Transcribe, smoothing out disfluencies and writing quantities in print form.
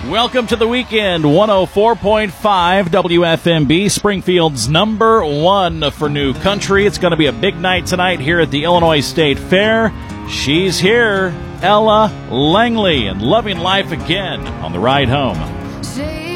Welcome to the weekend. 104.5 WFMB, Springfield's #1 for new country. It's going to be a big night tonight here at the Illinois State Fair. She's here, Ella Langley, and loving life again on the ride home.